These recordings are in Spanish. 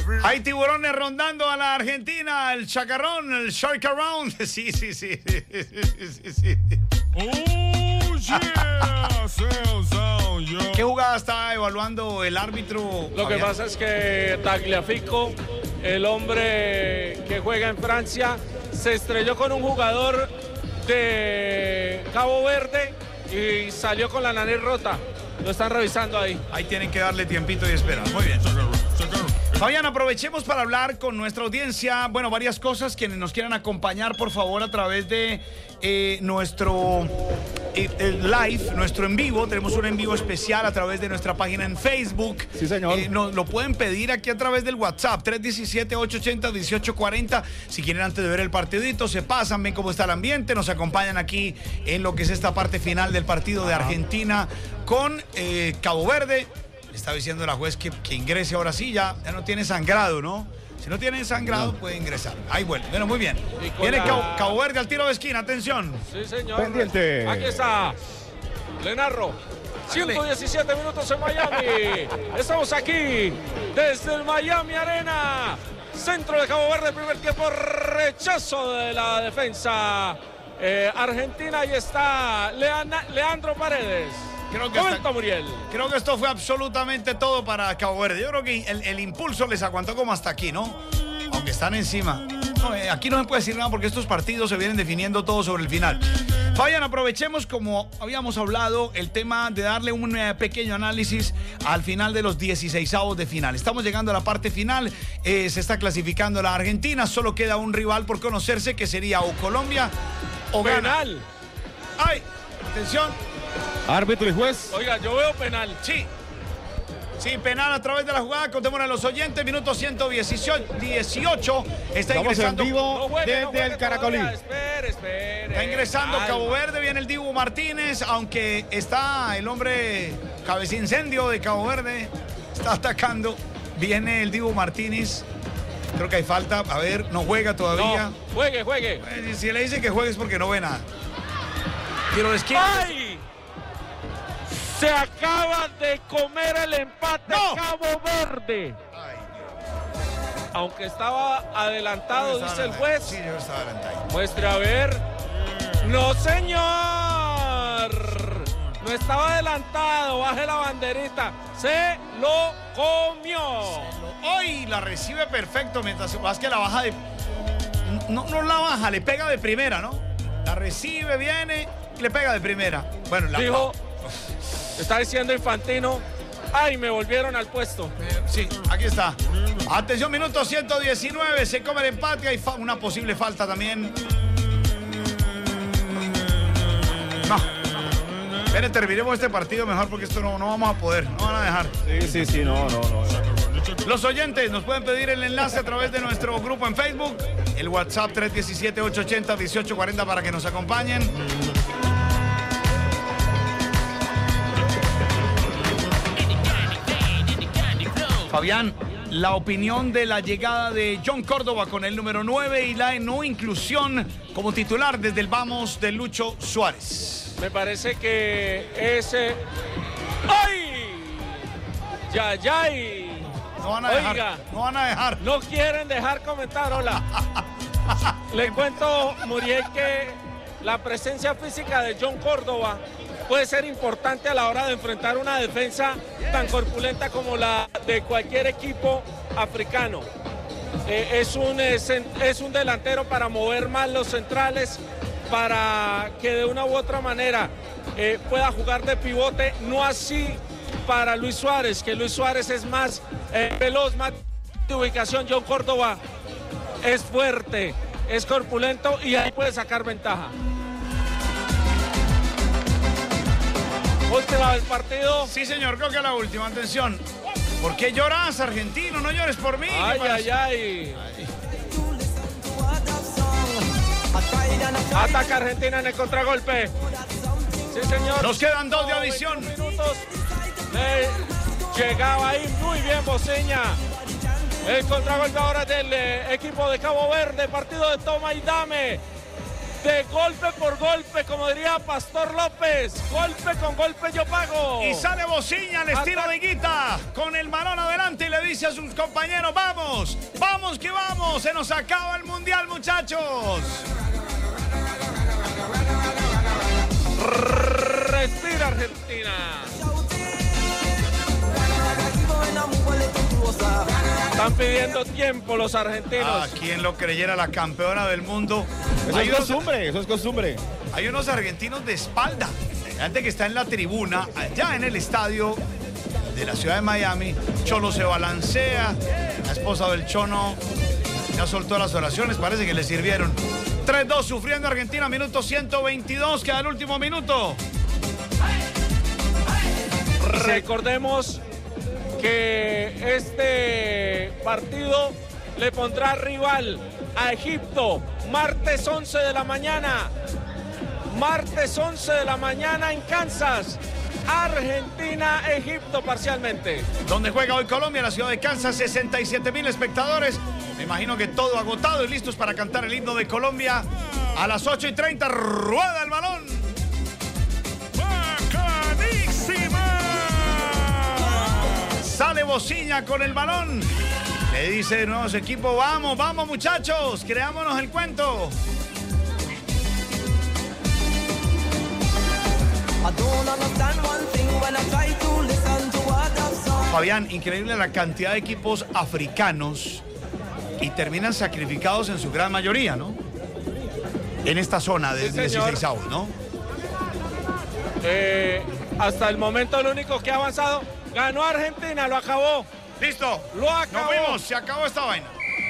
Hay tiburones rondando a la Argentina, el chacarrón, el shark around. Sí. Oh, yeah. ¿Qué jugada está evaluando el árbitro? Lo que pasa es que Tagliafico, el hombre que juega en Francia, se estrelló con un jugador de Cabo Verde y salió con la nariz rota. Lo están revisando ahí. Ahí tienen que darle tiempito y esperar. Muy bien. Fabián, aprovechemos para hablar con nuestra audiencia. Bueno, varias cosas. Quienes nos quieran acompañar, por favor, a través de nuestro live, nuestro en vivo. Tenemos un en vivo especial a través de nuestra página en Facebook. Sí, señor. Nos lo pueden pedir aquí a través del WhatsApp, 317-880-1840. Si quieren, antes de ver el partidito, se pasan, ven cómo está el ambiente, nos acompañan aquí en lo que es esta parte final del partido de Argentina con Cabo Verde. Le estaba diciendo la juez que ingrese ahora sí, ya no tiene sangrado, ¿no? Si no tiene sangrado, puede ingresar. Ahí vuelve. Bueno, muy bien. Viene Cabo Verde al tiro de esquina, atención. Sí, señor. Pendiente. Aquí está. Le narro. 117 minutos en Miami. Estamos aquí desde el Miami Arena. Centro de Cabo Verde, primer tiempo, rechazo de la defensa argentina. Ahí está Leandro Paredes. Muriel. Creo que esto fue absolutamente todo para Cabo Verde. Yo creo que el impulso les aguantó como hasta aquí, ¿no? Aunque están encima. No, aquí no se puede decir nada porque estos partidos se vienen definiendo todo sobre el final. Fabián, aprovechemos, como habíamos hablado, el tema de darle un pequeño análisis al final de los 16avos de final. Estamos llegando a la parte final, se está clasificando la Argentina, solo queda un rival por conocerse que sería o Colombia o penal. Ghana. ¡Ay! Atención. Árbitro y juez. Oiga, yo veo penal. Sí, penal a través de la jugada. Contémosle a los oyentes. Minuto 118. Está ingresando. En vivo desde el Caracolí. Espere. Está ingresando Cabo Verde. Viene el Dibu Martínez. Aunque está el hombre cabecincendio de Cabo Verde. Está atacando. Viene el Dibu Martínez. Creo que hay falta. A ver, no juega todavía. No, juegue. Si le dice que juegue es porque no ve nada. Tiro de esquina. ¡Ay! Se acaba de comer el empate Cabo Verde. Ay, aunque estaba adelantado, dice el juez. Sí, yo estaba adelantado. Muestre a ver. ¡No, señor! No estaba adelantado. Baje la banderita. Se lo comió. Hoy la recibe perfecto mientras vas que la baja de... No la baja, le pega de primera, ¿no? La recibe, viene y le pega de primera. Bueno, la... Dijo... Está diciendo Infantino, ¡ay, me volvieron al puesto! Sí, aquí está. Atención, minuto 119, se come el empate, hay una posible falta también. No. Terminemos este partido mejor porque esto no vamos a poder, no van a dejar. Sí, no. Los oyentes nos pueden pedir el enlace a través de nuestro grupo en Facebook, el WhatsApp 317-880-1840 para que nos acompañen. Fabián, la opinión de la llegada de John Córdoba con el número 9 y la no inclusión como titular desde el Vamos de Lucho Suárez. Me parece que ese... ¡Ay! ¡Yay! No van a dejar. Oiga, no van a dejar. No quieren dejar comentar, hola. Le cuento, Muriel, que la presencia física de John Córdoba puede ser importante a la hora de enfrentar una defensa tan corpulenta como la de cualquier equipo africano. Es un delantero para mover más los centrales, para que de una u otra manera pueda jugar de pivote, no así para Luis Suárez, que Luis Suárez es más veloz, más de ubicación. John Córdoba es fuerte, es corpulento y ahí puede sacar ventaja. Última del partido. Sí, señor, creo que la última. Atención. ¿Por qué lloras, argentino? No llores por mí. Ay. Ataca Argentina en el contragolpe. Sí, señor. Nos quedan 2 de adición. Minutos. Llegaba ahí muy bien Boceña. El contragolpe ahora del equipo de Cabo Verde. Partido de toma y dame. de golpe por golpe, como diría Pastor López. Golpe con golpe yo pago. Y sale Bociña al estilo de Higuita, con el balón adelante y le dice a sus compañeros, vamos, vamos que vamos, se nos acaba el Mundial, muchachos. Respira Argentina. Están pidiendo tiempo los argentinos. Ah, quien lo creyera, la campeona del mundo. Eso es costumbre, eso es costumbre. Hay unos argentinos de espalda. Gente que está en la tribuna, allá en el estadio de la ciudad de Miami. Cholo se balancea. La esposa del Chono ya soltó las oraciones, parece que le sirvieron. 3-2 sufriendo Argentina, minuto 122, queda el último minuto. Recordemos que este partido le pondrá rival a Egipto martes 11 de la mañana. Martes 11 de la mañana en Kansas. Argentina, Egipto parcialmente. Donde juega hoy Colombia, en la ciudad de Kansas, 67,000 espectadores. Me imagino que todo agotado y listos para cantar el himno de Colombia. A las 8:30 rueda el balón. ¡Bacanísima! Sale Bociña con el balón. Le dice de nuevo a su equipo, vamos, vamos muchachos, creámonos el cuento. Fabián, increíble la cantidad de equipos africanos y terminan sacrificados en su gran mayoría, ¿no? En esta zona de 16avos, ¿no? Hasta el momento el único que ha avanzado, ganó Argentina, lo acabó. Listo, Lo acabó. nos fuimos, se acabó esta vaina.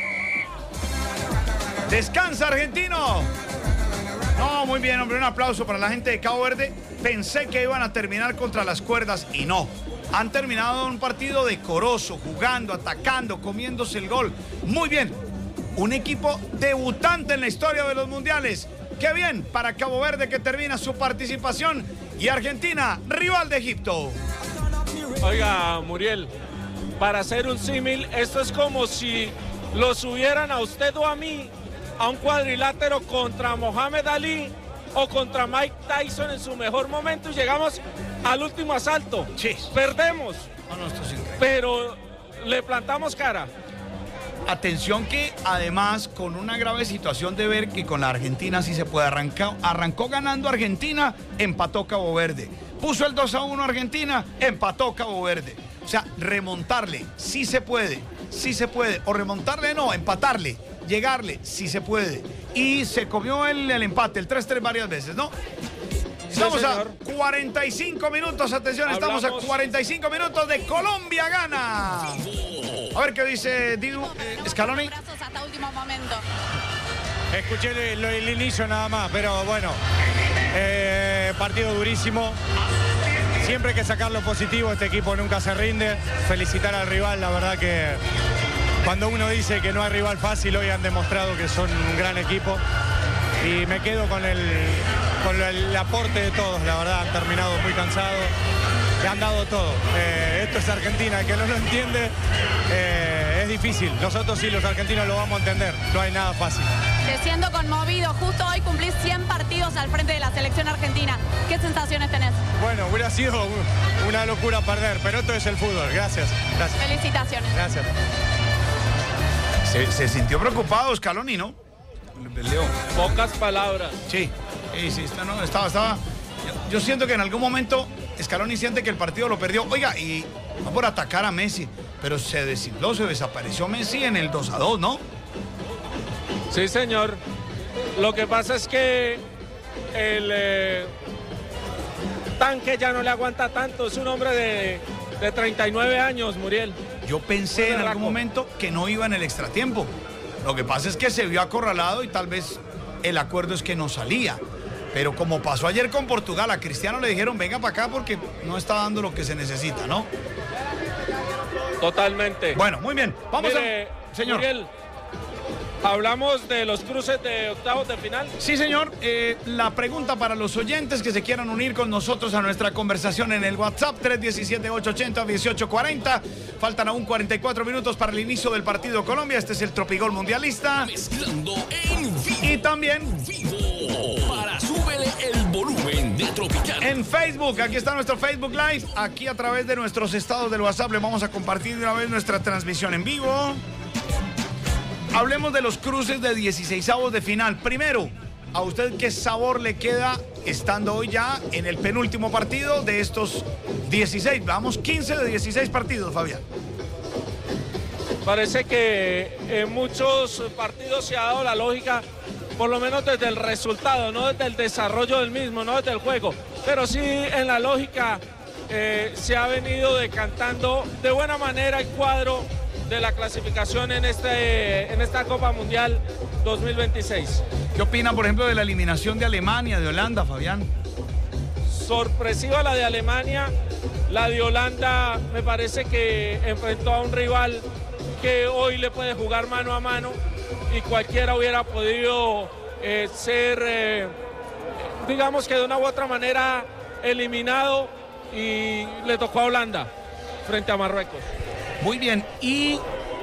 Descansa Argentino. No, muy bien, hombre, un aplauso para la gente de Cabo Verde. Pensé que iban a terminar contra las cuerdas y no. Han terminado un partido decoroso, jugando, atacando, comiéndose el gol. Muy bien, un equipo debutante en la historia de los mundiales. Qué bien para Cabo Verde que termina su participación. Y Argentina, rival de Egipto. Oiga, Muriel, para hacer un símil, esto es como si lo subieran a usted o a mí a un cuadrilátero contra Mohamed Ali o contra Mike Tyson en su mejor momento y llegamos al último asalto. Sí. Perdemos, No, esto es increíble. pero le plantamos cara. Atención que además con una grave situación de ver que con la Argentina sí se puede arrancó ganando Argentina, empató Cabo Verde. Puso el 2-1 Argentina, empató Cabo Verde. O sea, remontarle, sí se puede. O remontarle no, empatarle, llegarle, sí se puede. Y se comió el empate, el 3-3 varias veces, ¿no? Estamos a 45 minutos, atención, estamos a 45 minutos de Colombia gana. A ver qué dice Didu Scaloni. Hasta último momento. Escuché el inicio nada más, pero bueno, partido durísimo. Siempre hay que sacar lo positivo, este equipo nunca se rinde. Felicitar al rival, la verdad que cuando uno dice que no hay rival fácil, hoy han demostrado que son un gran equipo. Y me quedo con el aporte de todos, la verdad, han terminado muy cansados, le han dado todo. Esto es Argentina, el que no lo entiende es difícil. Nosotros sí, los argentinos lo vamos a entender, no hay nada fácil. Te siento conmovido, justo hoy cumplís 100 partidos al frente de la selección argentina. ¿Qué sensaciones tenés? Bueno, hubiera sido una locura perder, pero esto es el fútbol. Gracias. Felicitaciones. Gracias. Se sintió preocupado Scaloni, ¿no? Leo. Pocas palabras. Sí, estaba. Yo siento que en algún momento Scaloni siente que el partido lo perdió. Oiga, y va por atacar a Messi, pero se desinfló, se desapareció Messi en el 2-2, ¿no? Sí, señor. Lo que pasa es que el tanque ya no le aguanta tanto. Es un hombre de 39 años, Muriel. Yo pensé en algún momento que no iba en el extratiempo. Lo que pasa es que se vio acorralado y tal vez el acuerdo es que no salía. Pero como pasó ayer con Portugal, a Cristiano le dijeron venga para acá porque no está dando lo que se necesita, ¿no? Totalmente. Bueno, muy bien. Vamos Mire, a... Señor. Muriel, Hablamos de los cruces de octavos de final. Sí, señor. La pregunta para los oyentes que se quieran unir con nosotros a nuestra conversación en el WhatsApp 317-880-1840. Faltan aún 44 minutos para el inicio del partido Colombia. Este es el Tropigol Mundialista. Mezclando en vivo. Y también Vivo. Para súbele el volumen de Tropicana. en Facebook. Aquí está nuestro Facebook Live. Aquí a través de nuestros estados del WhatsApp le vamos a compartir de una vez nuestra transmisión en vivo. Hablemos de los cruces de 16avos de final. Primero, ¿a usted qué sabor le queda estando hoy ya en el penúltimo partido de estos 16? Vamos, 15 de 16 partidos, Fabián. Parece que en muchos partidos se ha dado la lógica, por lo menos desde el resultado, no desde el desarrollo del mismo, no desde el juego, pero sí en la lógica se ha venido decantando de buena manera el cuadro de la clasificación en esta Copa Mundial 2026. ¿Qué opinan, por ejemplo, de la eliminación de Alemania, de Holanda, Fabián? Sorpresiva la de Alemania, la de Holanda me parece que enfrentó a un rival que hoy le puede jugar mano a mano y cualquiera hubiera podido ser, digamos que de una u otra manera, eliminado, y le tocó a Holanda frente a Marruecos. Muy bien, y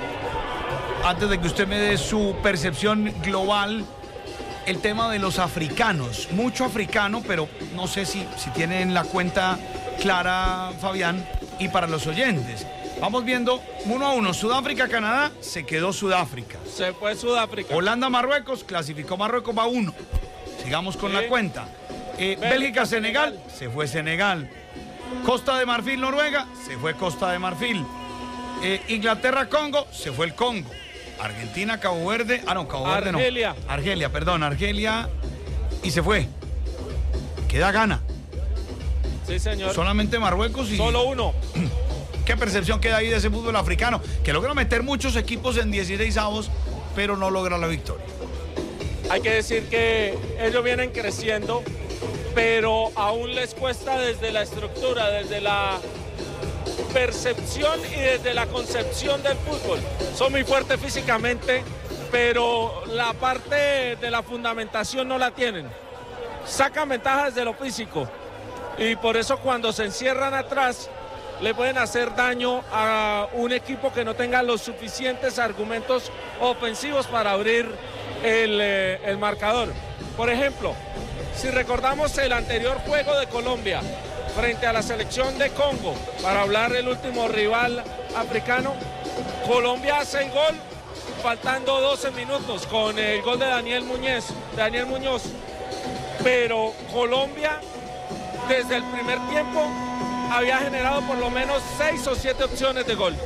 antes de que usted me dé su percepción global, el tema de los africanos. Mucho africano, pero no sé si tienen la cuenta clara, Fabián, y para los oyentes. Vamos viendo 1-1. Sudáfrica-Canadá, se quedó Sudáfrica. Se fue Sudáfrica. Holanda-Marruecos, clasificó Marruecos, va 1. Sigamos con la cuenta. Bélgica-Senegal, se fue Senegal. Costa de Marfil-Noruega, se fue Costa de Marfil. Inglaterra-Congo, se fue el Congo. Argentina-Cabo Verde, Cabo Verde Argelia. no. Argelia, y se fue. Queda Ghana. Sí, señor. Solamente Marruecos y... Solo uno. ¿Qué percepción queda ahí de ese fútbol africano? Que logra meter muchos equipos en 16avos, pero no logra la victoria. Hay que decir que ellos vienen creciendo, pero aún les cuesta desde la estructura, desde la percepción y desde la concepción del fútbol. Son muy fuertes físicamente, pero la parte de la fundamentación no la tienen. Sacan ventajas de lo físico y por eso cuando se encierran atrás le pueden hacer daño a un equipo que no tenga los suficientes argumentos ofensivos para abrir el marcador. Por ejemplo, si recordamos el anterior juego de Colombia frente a la selección de Congo, para hablar del último rival africano, Colombia hace el gol faltando 12 minutos con el gol de Daniel Muñoz, pero Colombia desde el primer tiempo había generado por lo menos 6 o 7 opciones de gol.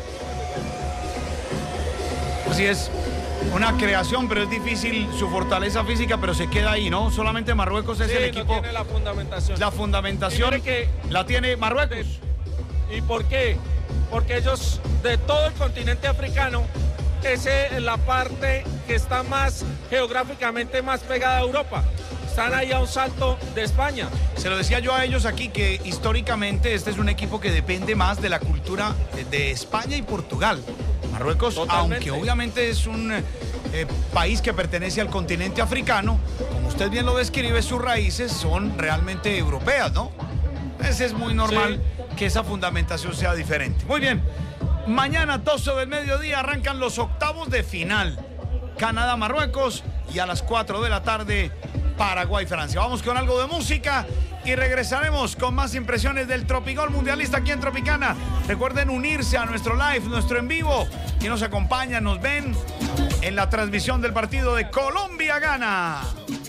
Así es, una creación, pero es difícil su fortaleza física, pero se queda ahí, ¿no? Solamente Marruecos es el equipo. No tiene la fundamentación. La fundamentación la tiene Marruecos. ¿Y por qué? Porque ellos, de todo el continente africano, esa es la parte que está más geográficamente más pegada a Europa. Están ahí a un salto de España. Se lo decía yo a ellos aquí que históricamente este es un equipo que depende más de la cultura de España y Portugal. Marruecos, totalmente, aunque obviamente es un país que pertenece al continente africano, como usted bien lo describe, sus raíces son realmente europeas, ¿no? Es muy normal que esa fundamentación sea diferente. Muy bien, mañana 12 del mediodía arrancan los octavos de final. Canadá-Marruecos y a las 4 de la tarde Paraguay-Francia. Vamos con algo de música y regresaremos con más impresiones del Tropigol Mundialista aquí en Tropicana. Recuerden unirse a nuestro live, nuestro en vivo, que nos acompañan, nos ven en la transmisión del partido de Colombia-Ghana.